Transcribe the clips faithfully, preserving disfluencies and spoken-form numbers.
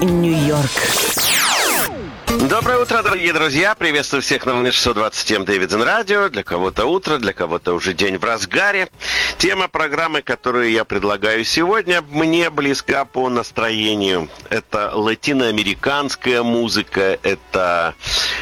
Нью-Йорк. Доброе утро, дорогие друзья. Приветствую всех на волне шестьсот двадцать семь Дэвидсон Радио. Для кого-то утро, для кого-то уже день в разгаре. Тема программы, которую я предлагаю сегодня, мне близка по настроению. Это латиноамериканская музыка, это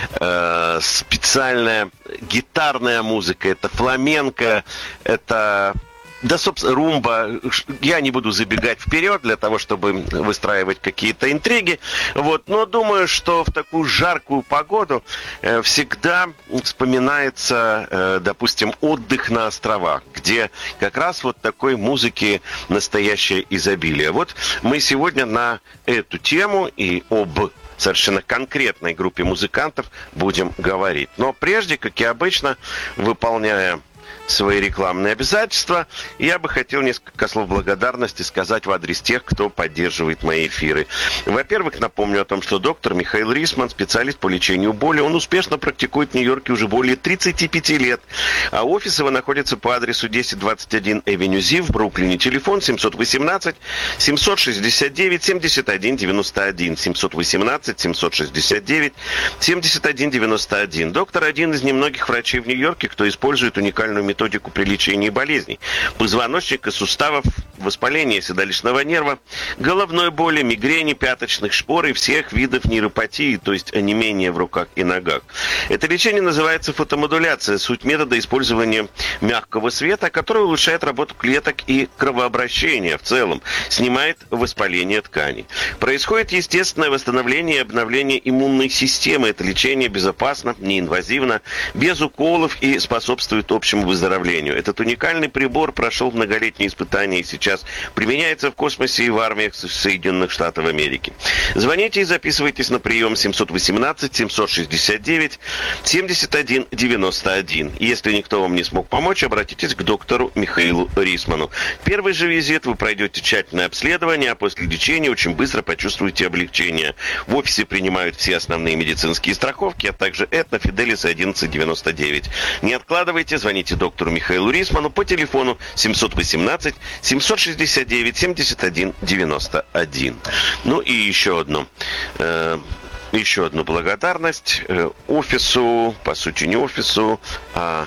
э, специальная гитарная музыка, это фламенко, это... Да, собственно, румба. Я не буду забегать вперед для того, чтобы выстраивать какие-то интриги. Вот. Но думаю, что в такую жаркую погоду э, всегда вспоминается, э, допустим, отдых на островах, где как раз вот такой музыки настоящее изобилие. Вот мы сегодня на эту тему и об совершенно конкретной группе музыкантов будем говорить. Но прежде, как и обычно, выполняя свои рекламные обязательства, я бы хотел несколько слов благодарности сказать в адрес тех, кто поддерживает мои эфиры. Во-первых, напомню о том, что доктор Михаил Рисман, специалист по лечению боли, он успешно практикует в Нью-Йорке уже более тридцати пяти лет, а офис его находится по адресу десять двадцать один Эвеню Зи в Бруклине. Телефон семь один восемь семь шесть девять семь один девять один, семь один восемь семь шесть девять семь один девять один. Доктор один из немногих врачей в Нью-Йорке, кто использует уникальную методику методику при лечении болезней позвоночника, суставов, воспаления седалищного нерва, головной боли, мигрени, пяточных шпор и всех видов нейропатии, то есть онемения в руках и ногах. Это лечение называется фотомодуляция, суть метода использования мягкого света, который улучшает работу клеток и кровообращение в целом, снимает воспаление тканей. Происходит естественное восстановление и обновление иммунной системы. Это лечение безопасно, неинвазивно, без уколов и способствует общему выздоровлению. Этот уникальный прибор прошел многолетние испытания и сейчас применяется в космосе и в армиях Соединенных Штатов Америки. Звоните и записывайтесь на прием семь один восемь семь шесть девять семь один девять один. Если никто вам не смог помочь, обратитесь к доктору Михаилу Рисману. Первый же визит вы пройдете тщательное обследование, а после лечения очень быстро почувствуете облегчение. В офисе принимают все основные медицинские страховки, а также Этно, Фиделис одиннадцать девяносто девять. Не откладывайте, звоните доктору Михаилу Рисману по телефону семь один восемь семь шесть девять семь один девять один. Ну и еще одно. Э, еще одну благодарность э, офису, по сути не офису, а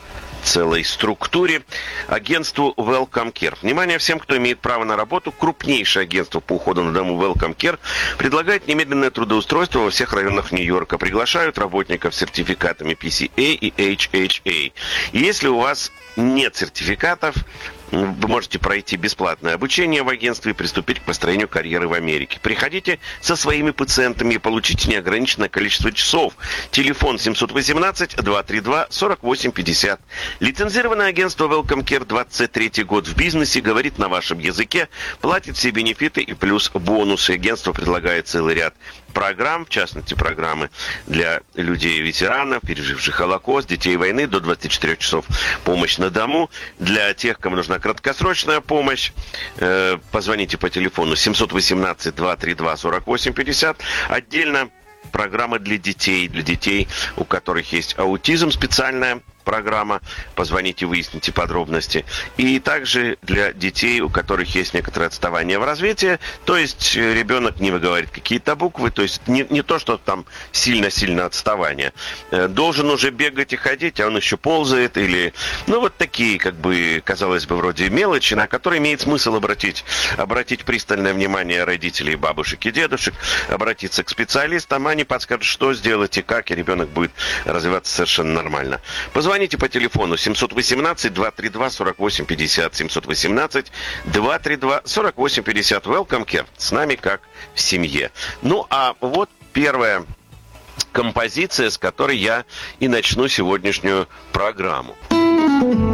целой структуре, агентству Welcome Care. Внимание всем, кто имеет право на работу. Крупнейшее агентство по уходу на дому Welcome Care предлагает немедленное трудоустройство во всех районах Нью-Йорка. Приглашают работников с сертификатами пи си эй и эйч эйч эй. И если у вас нет сертификатов, вы можете пройти бесплатное обучение в агентстве и приступить к построению карьеры в Америке. Приходите со своими пациентами и получите неограниченное количество часов. Телефон семь один восемь два три два сорок восемь пятьдесят. Лицензированное агентство Welcome Care, двадцать третий год в бизнесе, говорит на вашем языке, платит все бенефиты и плюс бонусы. Агентство предлагает целый ряд программ, в частности, программы для людей-ветеранов, переживших Холокост, детей войны, до двадцати четырёх часов помощь на дому. Для тех, кому нужна краткосрочная помощь, э, позвоните по телефону семь один восемь два три два сорок восемь пятьдесят. Отдельно программа для детей, для детей, у которых есть аутизм, специальная программа. Позвоните, выясните подробности. И также для детей, у которых есть некоторое отставание в развитии, то есть ребенок не выговаривает какие-то буквы, то есть не, не то, что там сильно-сильно отставание. Должен уже бегать и ходить, а он еще ползает, или... Ну, вот такие, как бы, казалось бы, вроде мелочи, на которые имеет смысл обратить, обратить пристальное внимание родителей, бабушек и дедушек, обратиться к специалистам, они подскажут, что сделать и как, и ребенок будет развиваться совершенно нормально. Позвоните по телефону семь один восемь два три два сорок восемь пятьдесят, семь один восемь два три два сорок восемь пятьдесят. Welcome Care. С нами как в семье. Ну, а вот первая композиция, с которой я и начну сегодняшнюю программу.